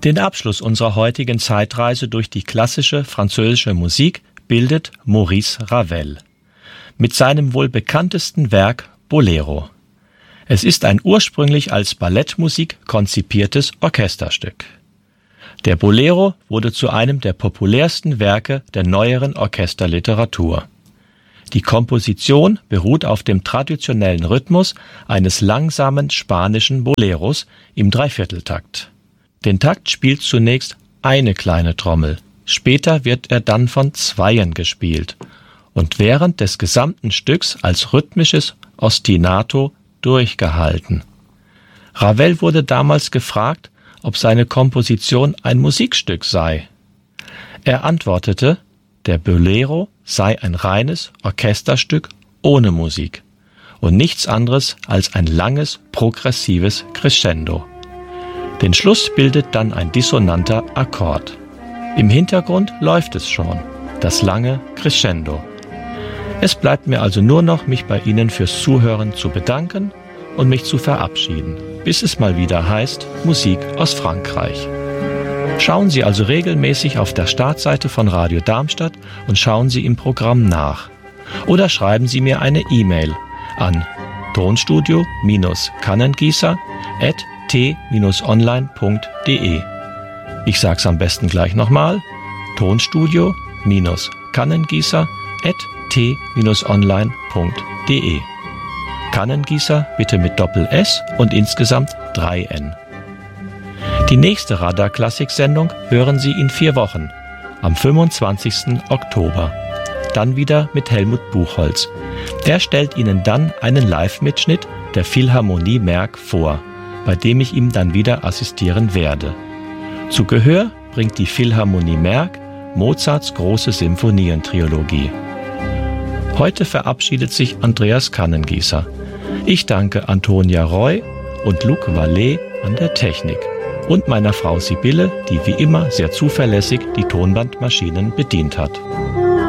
Den Abschluss unserer heutigen Zeitreise durch die klassische französische Musik bildet Maurice Ravel mit seinem wohl bekanntesten Werk Bolero. Es ist ein ursprünglich als Ballettmusik konzipiertes Orchesterstück. Der Bolero wurde zu einem der populärsten Werke der neueren Orchesterliteratur. Die Komposition beruht auf dem traditionellen Rhythmus eines langsamen spanischen Boleros im Dreivierteltakt. Den Takt spielt zunächst eine kleine Trommel, später wird er dann von zweien gespielt und während des gesamten Stücks als rhythmisches Ostinato durchgehalten. Ravel wurde damals gefragt, ob seine Komposition ein Musikstück sei. Er antwortete, der Bolero sei ein reines Orchesterstück ohne Musik und nichts anderes als ein langes, progressives Crescendo. Den Schluss bildet dann ein dissonanter Akkord. Im Hintergrund läuft es schon, das lange Crescendo. Es bleibt mir also nur noch, mich bei Ihnen fürs Zuhören zu bedanken und mich zu verabschieden, bis es mal wieder heißt Musik aus Frankreich. Schauen Sie also regelmäßig auf der Startseite von Radio Darmstadt und schauen Sie im Programm nach. Oder schreiben Sie mir eine E-Mail an tonstudio-kannengießer@t-online.de. Ich sag's am besten gleich nochmal: tonstudio-kannengießer@t-online.de. Kannengießer bitte mit Doppel-S und insgesamt 3 N. Die nächste Radar-Klassik-Sendung hören Sie in 4 Wochen, am 25. Oktober. Dann wieder mit Helmut Buchholz. Der stellt Ihnen dann einen Live-Mitschnitt der Philharmonie Merck vor, bei dem ich ihm dann wieder assistieren werde. Zu Gehör bringt die Philharmonie Merck Mozarts große Symphonientrilogie. Heute verabschiedet sich Andreas Kannengießer. Ich danke Antonia Roy und Luc Vallet an der Technik und meiner Frau Sibylle, die wie immer sehr zuverlässig die Tonbandmaschinen bedient hat.